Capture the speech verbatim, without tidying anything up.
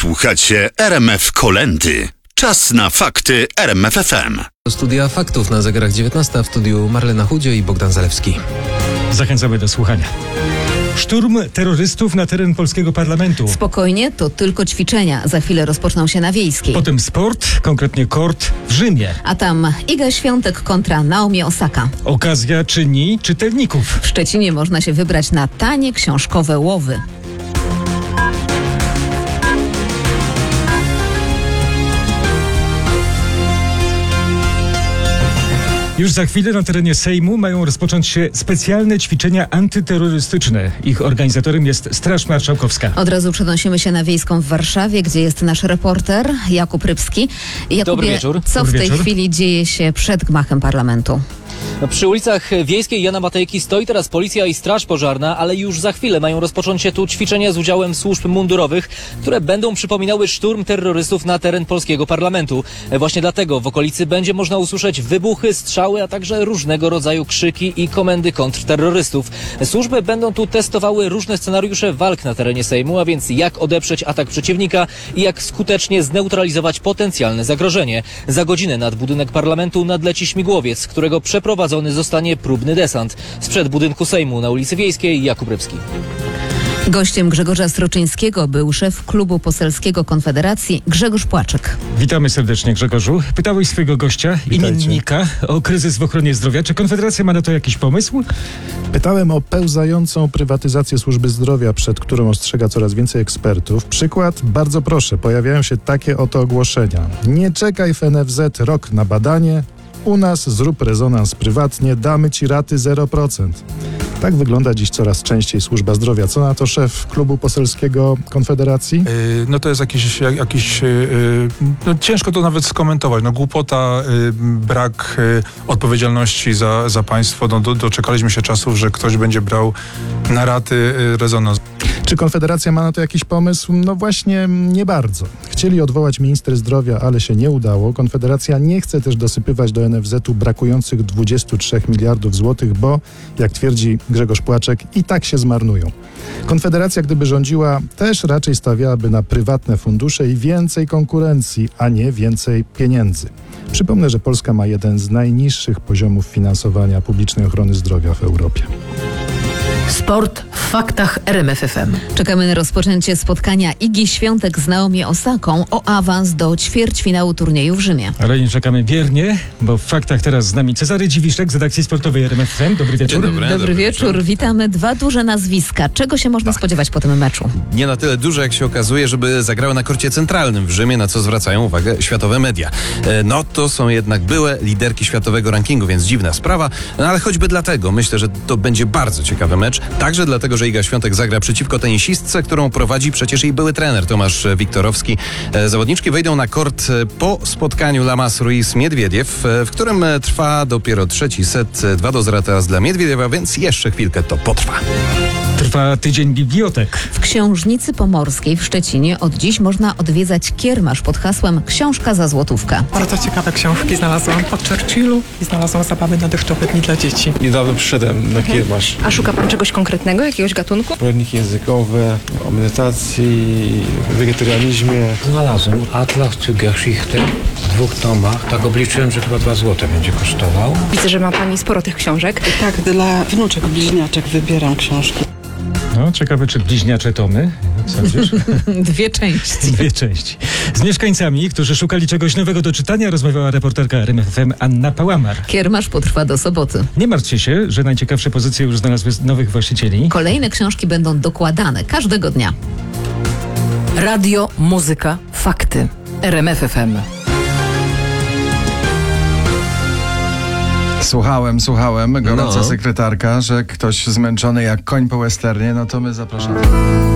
Słuchacie R M F Kolendy. Czas na fakty R M F F M. Do studia faktów na zegarach dziewiętnasta, w studiu Marlena Chudzio i Bogdan Zalewski. Zachęcamy do słuchania. Szturm terrorystów na teren polskiego parlamentu. Spokojnie, to tylko ćwiczenia. Za chwilę rozpoczną się na Wiejskiej. Potem sport, konkretnie kort w Rzymie. A tam Iga Świątek kontra Naomi Osaka. Okazja czyni czytelników. W Szczecinie można się wybrać na tanie książkowe łowy. Już za chwilę na terenie Sejmu mają rozpocząć się specjalne ćwiczenia antyterrorystyczne. Ich organizatorem jest Straż Marszałkowska. Od razu przenosimy się na Wiejską w Warszawie, gdzie jest nasz reporter Jakub Rybski. Jakubie, Dobry wieczór. Co Dobry w tej wieczór. chwili dzieje się przed gmachem parlamentu? No, przy ulicach Wiejskiej Jana Matejki stoi teraz policja i straż pożarna, ale już za chwilę mają rozpocząć się tu ćwiczenia z udziałem służb mundurowych, które będą przypominały szturm terrorystów na teren polskiego parlamentu. Właśnie dlatego w okolicy będzie można usłyszeć wybuchy, strzały, a także różnego rodzaju krzyki i komendy kontrterrorystów. Służby będą tu testowały różne scenariusze walk na terenie Sejmu, a więc jak odeprzeć atak przeciwnika i jak skutecznie zneutralizować potencjalne zagrożenie. Za godzinę nad budynek parlamentu nadleci śmigłowiec, którego przeprowadzony zostanie próbny desant. Sprzed budynku Sejmu na ulicy Wiejskiej Jakub Rybski. Gościem Grzegorza Sroczyńskiego był szef klubu poselskiego Konfederacji Grzegorz Płaczek. Witamy serdecznie, Grzegorzu. Pytałeś swojego gościa, Witajcie. imiennika, o kryzys w ochronie zdrowia. Czy Konfederacja ma na to jakiś pomysł? Pytałem o pełzającą prywatyzację służby zdrowia, przed którą ostrzega coraz więcej ekspertów. Przykład? Bardzo proszę, pojawiają się takie oto ogłoszenia. Nie czekaj w N F Z rok na badanie. U nas zrób rezonans prywatnie, damy ci raty zero procent. Tak wygląda dziś coraz częściej służba zdrowia. Co na to szef klubu poselskiego Konfederacji? Yy, No to jest jakiś, jak- jakiś yy, no ciężko to nawet skomentować. No głupota, yy, brak yy, odpowiedzialności za, za państwo. No do, doczekaliśmy się czasów, że ktoś będzie brał na raty yy, rezonans. Czy Konfederacja ma na to jakiś pomysł? No właśnie nie bardzo. Chcieli odwołać minister zdrowia, ale się nie udało. Konfederacja nie chce też dosypywać do N F Z-u brakujących dwudziestu trzech miliardów złotych, bo, jak twierdzi Grzegorz Płaczek, i tak się zmarnują. Konfederacja, gdyby rządziła, też raczej stawiałaby na prywatne fundusze i więcej konkurencji, a nie więcej pieniędzy. Przypomnę, że Polska ma jeden z najniższych poziomów finansowania publicznej ochrony zdrowia w Europie. Sport w faktach R M F F M. Czekamy na rozpoczęcie spotkania Igi Świątek z Naomi Osaką o awans do ćwierćfinału turnieju w Rzymie. Ale nie czekamy biernie, bo w faktach teraz z nami Cezary Dziwiszek z redakcji sportowej R M F F M. Dobry wieczór. Dzień dobry. Dobry wieczór, witamy. Dwa duże nazwiska. Czego się można spodziewać po tym meczu? Nie na tyle duże, jak się okazuje, żeby zagrały na korcie centralnym w Rzymie, na co zwracają uwagę światowe media. E, No to są jednak byłe liderki światowego rankingu, więc dziwna sprawa. No ale choćby dlatego myślę, że to będzie bardzo ciekawy mecz. Także dlatego, że Iga Świątek zagra przeciwko tenisistce, którą prowadzi przecież jej były trener Tomasz Wiktorowski. E, Zawodniczki wejdą na kort e, po spotkaniu Lamas-Ruiz-Miedwiediew, e, w którym e, trwa dopiero trzeci set. E, dwa do zera teraz dla Miedwiediewa, więc jeszcze chwilkę to potrwa. Trwa tydzień bibliotek. W Książnicy Pomorskiej w Szczecinie od dziś można odwiedzać kiermasz pod hasłem Książka za złotówkę. Bardzo ciekawe książki znalazłam o Churchillu i znalazłam zabawy na deszczowe dni dla dzieci. Niedawno przyszedłem na kiermasz. A szuka pan czegoś konkretnego, jakiegoś gatunku? Poradniki językowe, o medytacji, wegetarianizmie. Znalazłem Atlas czy Geschichte w dwóch tomach. Tak obliczyłem, że chyba dwa złote będzie kosztował. Widzę, że ma pani sporo tych książek. Tak, dla wnuczek, bliźniaczek wybieram książki. No, ciekawe, czy bliźniacze tomy, jak sądzisz? Dwie części. Dwie części. Z mieszkańcami, którzy szukali czegoś nowego do czytania, rozmawiała reporterka R M F F M Anna Pałamar. Kiermasz potrwa do soboty. Nie martwcie się, że najciekawsze pozycje już znalazły nowych właścicieli. Kolejne książki będą dokładane każdego dnia. Radio, muzyka, fakty. R M F F M. Słuchałem, słuchałem, gorąca No. sekretarka, że ktoś zmęczony jak koń po westernie, no to my zapraszamy.